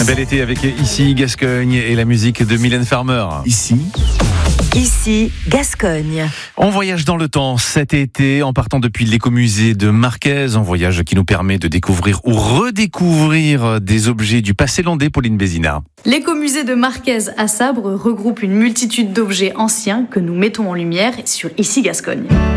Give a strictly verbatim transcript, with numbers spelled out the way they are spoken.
Bel été avec Ici Gascogne et la musique de Mylène Farmer. Ici Ici, Gascogne. On voyage dans le temps cet été en partant depuis l'écomusée de Marquez, un voyage qui nous permet de découvrir ou redécouvrir des objets du passé landais, Pauline Bézina. L'écomusée de Marquez à Sabre regroupe une multitude d'objets anciens que nous mettons en lumière sur Ici Gascogne.